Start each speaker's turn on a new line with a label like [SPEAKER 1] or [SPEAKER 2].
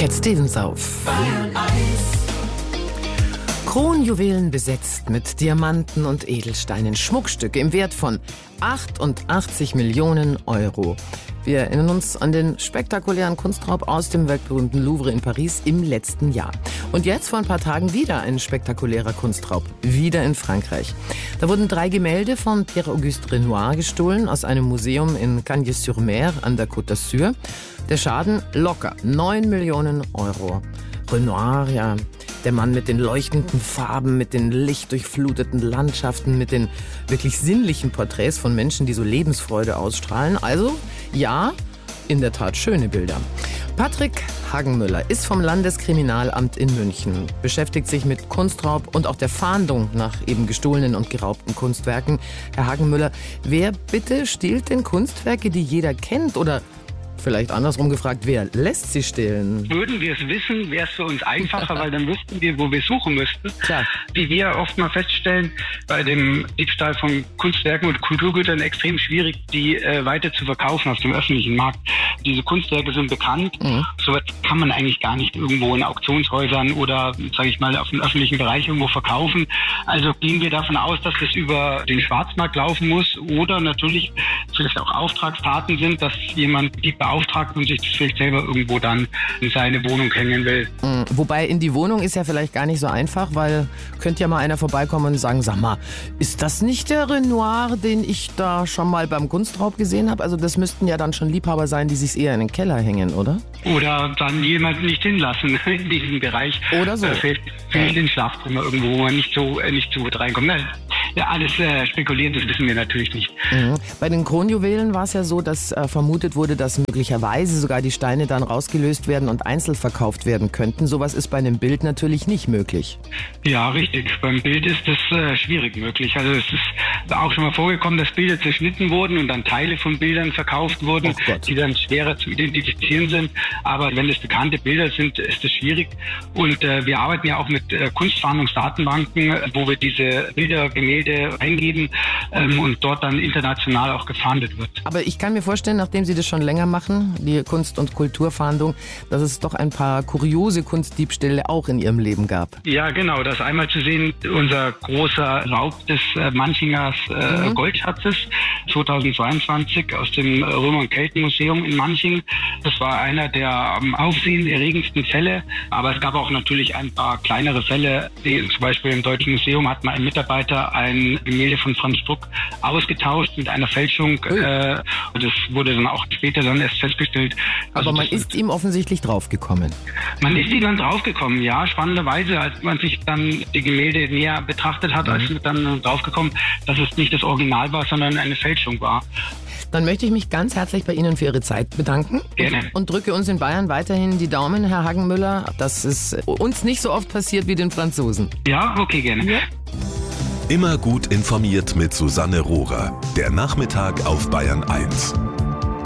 [SPEAKER 1] Cat Stevens auf. Kronjuwelen besetzt mit Diamanten und Edelsteinen, Schmuckstücke im Wert von 88 Millionen Euro. Wir erinnern uns an den spektakulären Kunstraub aus dem weltberühmten Louvre in Paris im letzten Jahr. Und jetzt vor ein paar Tagen wieder ein spektakulärer Kunstraub, wieder in Frankreich. Da wurden 3 Gemälde von Pierre-Auguste Renoir gestohlen aus einem Museum in Cagnes-sur-Mer an der Côte d'Azur. Der Schaden locker 9 Millionen Euro. Renoir, ja, der Mann mit den leuchtenden Farben, mit den lichtdurchfluteten Landschaften, mit den wirklich sinnlichen Porträts von Menschen, die so Lebensfreude ausstrahlen. Also, ja, in der Tat schöne Bilder. Patrick Hagenmüller ist vom Landeskriminalamt in München, beschäftigt sich mit Kunstraub und auch der Fahndung nach eben gestohlenen und geraubten Kunstwerken. Herr Hagenmüller, wer bitte stiehlt denn Kunstwerke, die jeder kennt? Oder vielleicht andersrum gefragt, wer lässt sie stehlen?
[SPEAKER 2] Würden wir es wissen, wäre es für uns einfacher, weil dann wüssten wir, wo wir suchen müssten.
[SPEAKER 1] Klar.
[SPEAKER 2] Wie wir oft mal feststellen, bei dem Diebstahl von Kunstwerken und Kulturgütern extrem schwierig, die weiter zu verkaufen auf dem öffentlichen Markt. Diese Kunstwerke sind bekannt. Sowas kann man eigentlich gar nicht irgendwo in Auktionshäusern oder, sage ich mal, auf dem öffentlichen Bereich irgendwo verkaufen. Also gehen wir davon aus, dass das über den Schwarzmarkt laufen muss oder natürlich vielleicht auch Auftragstaten sind, dass jemand die beauftragt und sich das vielleicht selber irgendwo dann in seine Wohnung hängen will.
[SPEAKER 1] Wobei in die Wohnung ist ja vielleicht gar nicht so einfach, weil könnte ja mal einer vorbeikommen und sagen, sag mal, ist das nicht der Renoir, den ich da schon mal beim Kunstraub gesehen habe? Also das müssten ja dann schon Liebhaber sein, die sich eher in den Keller hängen, oder?
[SPEAKER 2] Oder dann jemanden nicht hinlassen in diesem Bereich.
[SPEAKER 1] Oder so.
[SPEAKER 2] Fehlt in Schlafzimmer irgendwo, wo man nicht so gut reinkommt. Ja, alles spekulieren, das wissen wir natürlich nicht.
[SPEAKER 1] Bei den Kronjuwelen war es ja so, dass vermutet wurde, dass möglicherweise sogar die Steine dann rausgelöst werden und einzeln verkauft werden könnten. Sowas ist bei einem Bild natürlich nicht möglich.
[SPEAKER 2] Ja, richtig. Beim Bild ist das schwierig möglich. Also es ist auch schon mal vorgekommen, dass Bilder zerschnitten wurden und dann Teile von Bildern verkauft wurden, die dann schwerer zu identifizieren sind. Aber wenn es bekannte Bilder sind, ist das schwierig. Und wir arbeiten ja auch mit Kunstfahndungsdatenbanken, wo wir diese Bilder, Gemälde eingeben und dort dann international auch gefahndet wird.
[SPEAKER 1] Aber ich kann mir vorstellen, nachdem Sie das schon länger machen, die Kunst- und Kulturfahndung, dass es doch ein paar kuriose Kunstdiebstähle auch in Ihrem Leben gab.
[SPEAKER 2] Ja, genau. Das einmal zu sehen, unser großer Raub des Manchingers Goldschatzes 2022 aus dem Römer- und Keltenmuseum in Manching. Das war einer der am aufsehenerregendsten Fälle. Aber es gab auch natürlich ein paar kleinere Fälle. Zum Beispiel im Deutschen Museum hat mal ein Mitarbeiter ein Gemälde von Franz Struck ausgetauscht mit einer Fälschung. Das wurde dann auch später dann erst festgestellt.
[SPEAKER 1] Also aber man ist ihm offensichtlich draufgekommen.
[SPEAKER 2] Man ist ihm dann draufgekommen, ja. Spannenderweise, als man sich dann die Gemälde näher betrachtet hat, ist man dann draufgekommen, dass es nicht das Original war, sondern eine Fälschung war.
[SPEAKER 1] Dann möchte ich mich ganz herzlich bei Ihnen für Ihre Zeit bedanken.
[SPEAKER 2] Gerne.
[SPEAKER 1] Und drücke uns in Bayern weiterhin die Daumen, Herr Hagenmüller, dass es uns nicht so oft passiert wie den Franzosen.
[SPEAKER 2] Ja, okay, gerne. Ja.
[SPEAKER 3] Immer gut informiert mit Susanne Rohrer. Der Nachmittag auf Bayern 1.